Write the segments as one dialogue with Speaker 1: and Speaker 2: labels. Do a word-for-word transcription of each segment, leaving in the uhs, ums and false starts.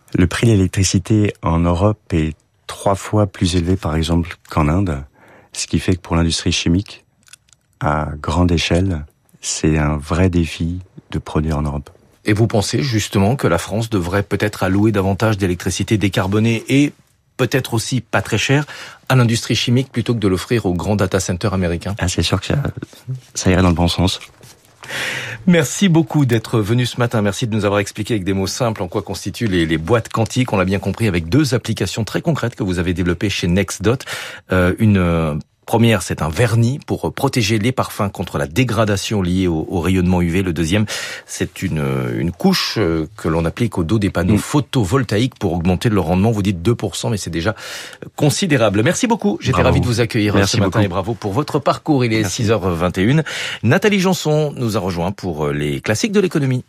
Speaker 1: Le prix de l'électricité en Europe est trois fois plus élevé, par exemple, qu'en Inde, ce qui fait que pour l'industrie chimique, à grande échelle, c'est un vrai défi de produire en Europe.
Speaker 2: Et vous pensez justement que la France devrait peut-être allouer davantage d'électricité décarbonée et peut-être aussi pas très chère à l'industrie chimique plutôt que de l'offrir aux grands data centers américains?
Speaker 1: Ah, c'est sûr que ça, ça irait dans le bon sens.
Speaker 2: Merci beaucoup d'être venu ce matin. Merci de nous avoir expliqué avec des mots simples en quoi constituent les, les boîtes quantiques. On l'a bien compris avec deux applications très concrètes que vous avez développées chez NextDot. Euh, une euh, première, c'est un vernis pour protéger les parfums contre la dégradation liée au, au rayonnement U V. Le deuxième, c'est une, une couche que l'on applique au dos des panneaux mmh. photovoltaïques pour augmenter le rendement. Vous dites deux pour cent, mais c'est déjà considérable. Merci beaucoup. J'étais bravo. ravi de vous accueillir Merci ce matin beaucoup. Et bravo pour votre parcours. Il est Merci. six heures vingt et une. Nathalie Janson nous a rejoint pour les classiques de l'économie.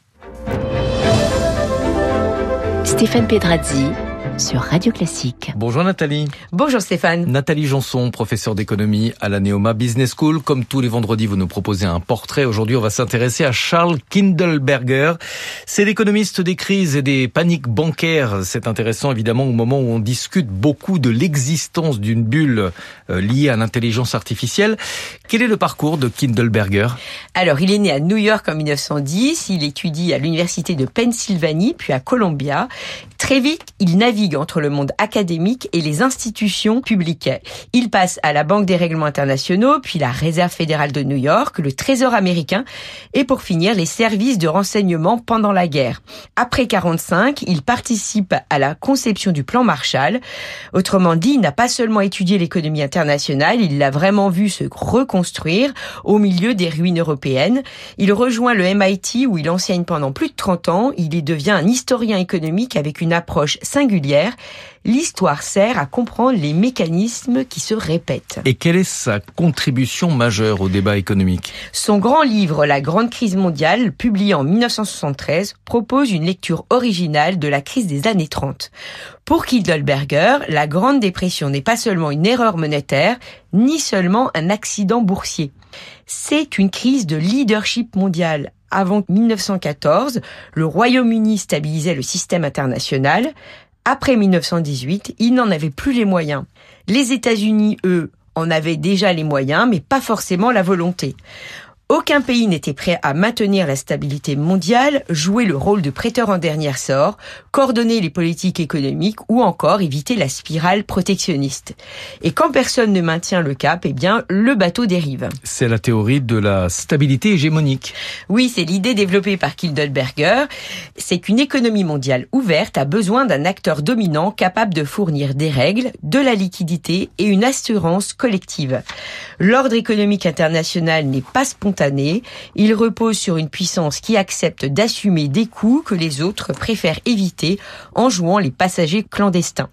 Speaker 3: Stéphane Pedrazzi sur Radio Classique.
Speaker 2: Bonjour Nathalie.
Speaker 4: Bonjour Stéphane.
Speaker 2: Nathalie Janson, professeure d'économie à la Neoma Business School. Comme tous les vendredis, vous nous proposez un portrait. Aujourd'hui, on va s'intéresser à Charles Kindleberger. C'est l'économiste des crises et des paniques bancaires. C'est intéressant évidemment au moment où on discute beaucoup de l'existence d'une bulle euh, liée à l'intelligence artificielle. Quel est le parcours de Kindleberger ?
Speaker 4: Alors, il est né à New York en mille neuf cent dix. Il étudie à l'université de Pennsylvanie, puis à Columbia. Très vite, il navigue entre le monde académique et les institutions publiques. Il passe à la Banque des règlements internationaux, puis la Réserve fédérale de New York, le Trésor américain, et pour finir, les services de renseignement pendant la guerre. Après quarante-cinq, il participe à la conception du plan Marshall. Autrement dit, il n'a pas seulement étudié l'économie internationale, il l'a vraiment vu se reconstruire au milieu des ruines européennes. Il rejoint le M I T où il enseigne pendant plus de trente ans. Il y devient un historien économique avec une approche singulière. L'histoire sert à comprendre les mécanismes qui se répètent.
Speaker 2: Et quelle est sa contribution majeure au débat économique ?
Speaker 4: Son grand livre, La Grande Crise mondiale, publié en mille neuf cent soixante-treize, propose une lecture originale de la crise des années trente. Pour Kindleberger, la Grande Dépression n'est pas seulement une erreur monétaire, ni seulement un accident boursier. C'est une crise de leadership mondial. Avant mille neuf cent quatorze, le Royaume-Uni stabilisait le système international. Après mille neuf cent dix-huit, il n'en avait plus les moyens. Les États-Unis, eux, en avaient déjà les moyens, mais pas forcément la volonté. Aucun pays n'était prêt à maintenir la stabilité mondiale, jouer le rôle de prêteur en dernier sort, coordonner les politiques économiques ou encore éviter la spirale protectionniste. Et quand personne ne maintient le cap, eh bien, le bateau dérive.
Speaker 2: C'est la théorie de la stabilité hégémonique.
Speaker 4: Oui, c'est l'idée développée par Kindleberger. C'est qu'une économie mondiale ouverte a besoin d'un acteur dominant capable de fournir des règles, de la liquidité et une assurance collective. L'ordre économique international n'est pas spontané. Il repose sur une puissance qui accepte d'assumer des coûts que les autres préfèrent éviter en jouant les passagers clandestins.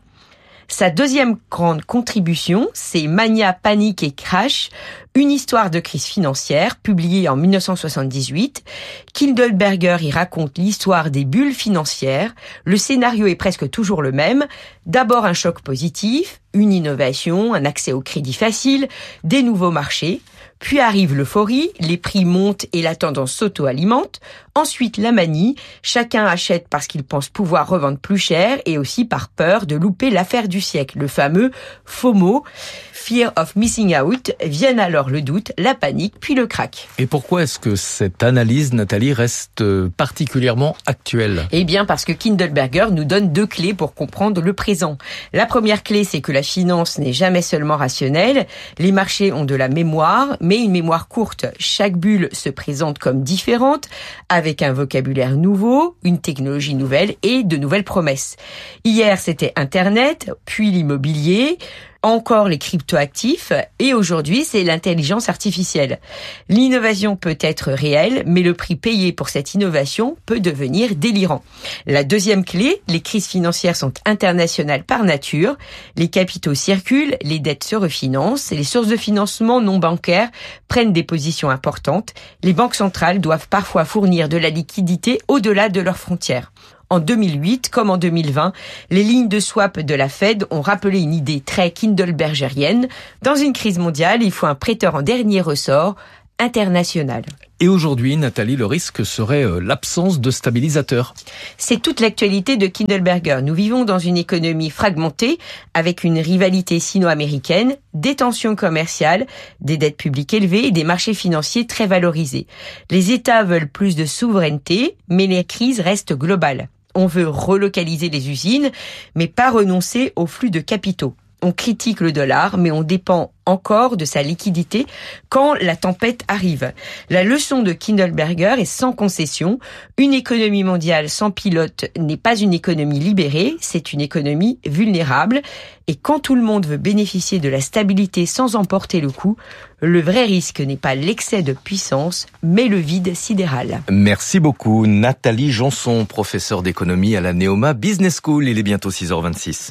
Speaker 4: Sa deuxième grande contribution, c'est Mania, Panique et Crash, une histoire de crise financière, publiée en mille neuf cent soixante-dix-huit. Kindleberger y raconte l'histoire des bulles financières. Le scénario est presque toujours le même. D'abord un choc positif, une innovation, un accès au crédit facile, des nouveaux marchés. Puis arrive l'euphorie, les prix montent et la tendance s'auto-alimente. Ensuite, la manie, chacun achète parce qu'il pense pouvoir revendre plus cher et aussi par peur de louper l'affaire du siècle, le fameux FOMO, Fear of Missing Out. Viennent alors le doute, la panique, puis le krach.
Speaker 2: Et pourquoi est-ce que cette analyse, Nathalie, reste particulièrement actuelle ?
Speaker 4: Eh bien, parce que Kindleberger nous donne deux clés pour comprendre le présent. La première clé, c'est que la finance n'est jamais seulement rationnelle. Les marchés ont de la mémoire, mais une mémoire courte. Chaque bulle se présente comme différente, avec un vocabulaire nouveau, une technologie nouvelle et de nouvelles promesses. Hier, c'était Internet, puis l'immobilier, encore les cryptoactifs, et aujourd'hui, c'est l'intelligence artificielle. L'innovation peut être réelle, mais le prix payé pour cette innovation peut devenir délirant. La deuxième clé, les crises financières sont internationales par nature. Les capitaux circulent, les dettes se refinancent, et les sources de financement non bancaires prennent des positions importantes. Les banques centrales doivent parfois fournir de la liquidité au-delà de leurs frontières. En deux mille huit, comme en deux mille vingt, les lignes de swap de la Fed ont rappelé une idée très kindlebergerienne. Dans une crise mondiale, il faut un prêteur en dernier ressort, internationale.
Speaker 2: Et aujourd'hui, Nathalie, le risque serait l'absence de stabilisateur.
Speaker 4: C'est toute l'actualité de Kindleberger. Nous vivons dans une économie fragmentée, avec une rivalité sino-américaine, des tensions commerciales, des dettes publiques élevées et des marchés financiers très valorisés. Les États veulent plus de souveraineté, mais les crises restent globales. On veut relocaliser les usines, mais pas renoncer au flux de capitaux. On critique le dollar, mais on dépend encore de sa liquidité quand la tempête arrive. La leçon de Kindleberger est sans concession. Une économie mondiale sans pilote n'est pas une économie libérée, c'est une économie vulnérable. Et quand tout le monde veut bénéficier de la stabilité sans en porter le coup, le vrai risque n'est pas l'excès de puissance, mais le vide sidéral.
Speaker 2: Merci beaucoup, Nathalie Janson, professeure d'économie à la Neoma Business School. Il est bientôt six heures vingt-six.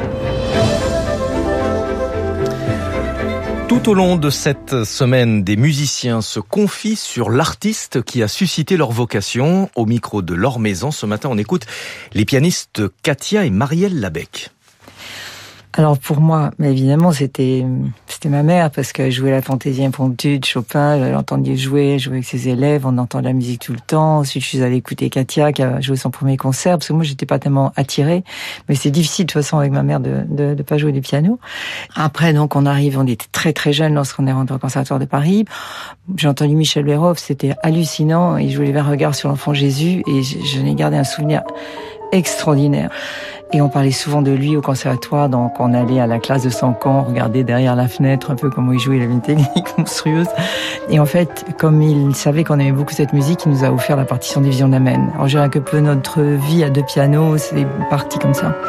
Speaker 2: Tout au long de cette semaine, des musiciens se confient sur l'artiste qui a suscité leur vocation. Au micro de Laure Maison, ce matin, on écoute les pianistes Katia et Marielle Labec.
Speaker 5: Alors pour moi, évidemment, c'était c'était ma mère parce qu'elle jouait la fantaisie impromptue de Chopin, elle l'entendait jouer, elle jouait avec ses élèves, on entend de la musique tout le temps. Ensuite, je suis allée écouter Katia qui a joué son premier concert parce que moi, j'étais pas tellement attirée, mais c'est difficile de toute façon avec ma mère de de, de pas jouer du piano. Après, donc, on arrive, on était très très jeunes lorsqu'on est rentré au Conservatoire de Paris. J'ai entendu Michel Berhoff, c'était hallucinant. Il jouait les vingt regards sur l'enfant Jésus et je, je n'ai gardé un souvenir extraordinaire. Et on parlait souvent de lui au conservatoire, donc on allait à la classe de Sancan, regarder derrière la fenêtre un peu comment il jouait, il avait une technique monstrueuse. Et en fait, comme il savait qu'on aimait beaucoup cette musique, il nous a offert la partition des Visions d'Amen. Alors je dirais que peu notre vie à deux pianos, c'est parti comme ça.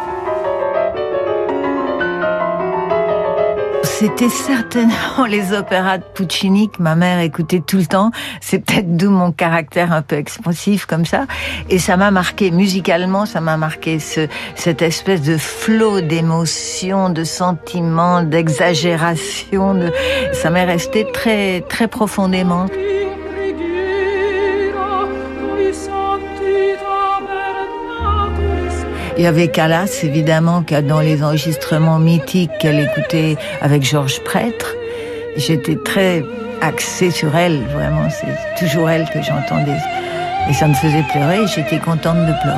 Speaker 6: C'était certainement les opéras de Puccini que ma mère écoutait tout le temps. C'est peut-être d'où mon caractère un peu expansif comme ça. Et ça m'a marqué musicalement, ça m'a marqué ce, cette espèce de flot d'émotions, de sentiments, d'exagération. De... Ça m'est resté très, très profondément. Il y avait Calas, évidemment, dans les enregistrements mythiques qu'elle écoutait avec Georges Prêtre. J'étais très axée sur elle, vraiment. C'est toujours elle que j'entendais. Et ça me faisait pleurer et j'étais contente de pleurer.